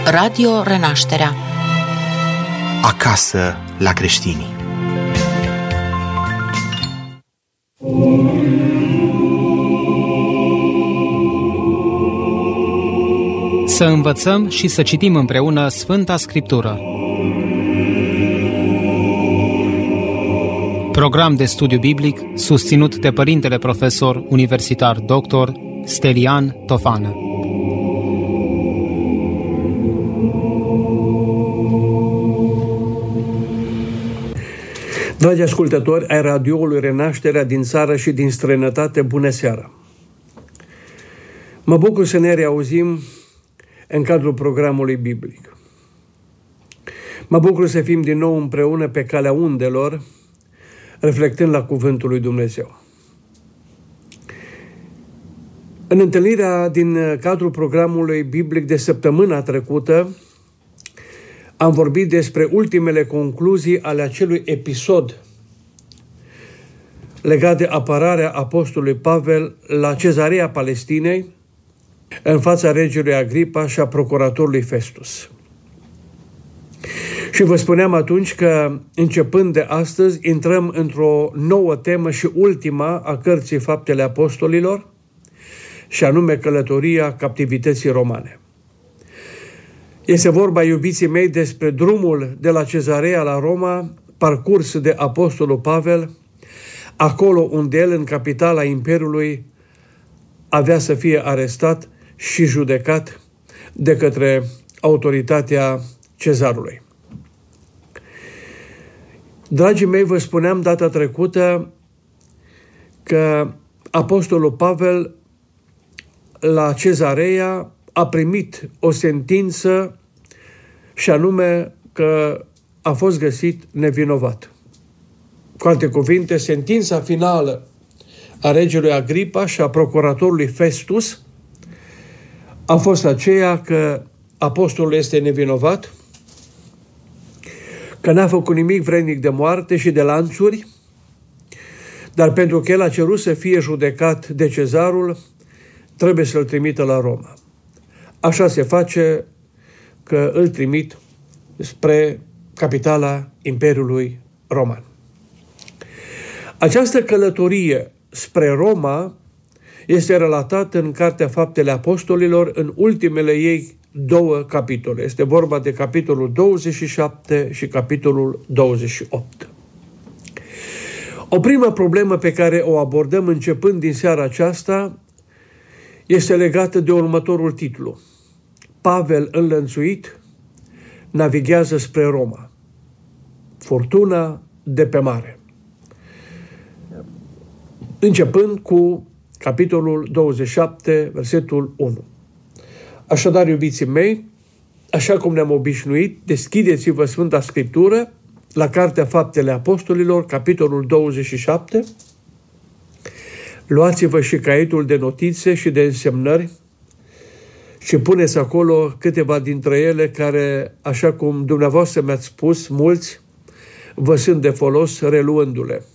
Radio Renașterea. Acasă la creștini. Să învățăm și să citim împreună Sfânta Scriptură. Program de studiu biblic susținut de Părintele Profesor Universitar Dr. Stelian Tofană. Dragi ascultători ai radioului Renașterea din țară și din străinătate, bună seara! Mă bucur să ne reauzim în cadrul programului biblic. Mă bucur să fim din nou împreună pe calea undelor, reflectând la Cuvântul lui Dumnezeu. În întâlnirea din cadrul programului biblic de săptămâna trecută, am vorbit despre ultimele concluzii ale acelui episod legat de apărarea apostolului Pavel la Cezarea Palestinei în fața regelui Agripa și a procuratorului Festus. Și vă spuneam atunci că, începând de astăzi, intrăm într-o nouă temă și ultima a cărții Faptele Apostolilor, și anume călătoria captivității romane. Este vorba, iubiții mei, despre drumul de la Cezarea la Roma, parcurs de apostolul Pavel, acolo unde el, în capitala Imperiului, avea să fie arestat și judecat de către autoritatea cezarului. Dragii mei, vă spuneam data trecută că apostolul Pavel la Cezarea a primit o sentință și anume că a fost găsit nevinovat. Cu alte cuvinte, sentința finală a regelui Agripa și a procuratorului Festus a fost aceea că apostolul este nevinovat, că n-a făcut nimic vrednic de moarte și de lanțuri, dar pentru că el a cerut să fie judecat de cezarul, trebuie să-l trimită la Roma. Așa se face că îl trimit spre capitala Imperiului Roman. Această călătorie spre Roma este relatată în Cartea Faptele Apostolilor în ultimele ei 2 capitole. Este vorba de capitolul 27 și capitolul 28. O primă problemă pe care o abordăm începând din seara aceasta este legată de următorul titlu. Pavel înlănțuit navighează spre Roma. Furtuna de pe mare. Începând cu capitolul 27, versetul 1. Așadar, iubiții mei, așa cum ne-am obișnuit, deschideți-vă Sfânta Scriptură la Cartea Faptele Apostolilor, capitolul 27. Luați-vă și caietul de notițe și de însemnări și puneți acolo câteva dintre ele care, așa cum dumneavoastră mi-ați spus, mulți, vă sunt de folos reluându-le.